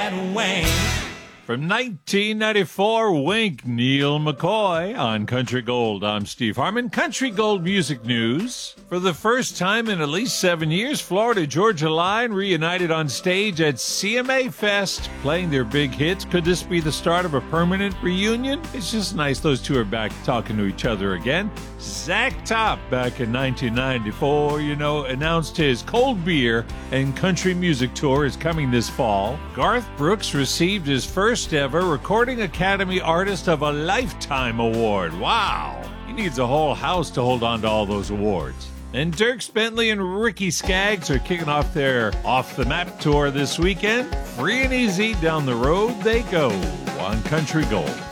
and Wayne. From 1994, Wink, Neil McCoy on Country Gold. I'm Steve Harmon. Country Gold music news. For the first time in at least 7 years, Florida-Georgia Line reunited on stage at CMA Fest, playing their big hits. Could this be the start of a permanent reunion? It's just nice those two are back talking to each other again. Zach Top, back in 1994, announced his Cold Beer and Country Music Tour is coming this fall. Garth Brooks received his first ever Recording Academy Artist of a Lifetime Award. Wow! He needs a whole house to hold on to all those awards. And Dierks Bentley and Ricky Skaggs are kicking off their Off the Map tour this weekend. Free and easy down the road they go on Country Gold.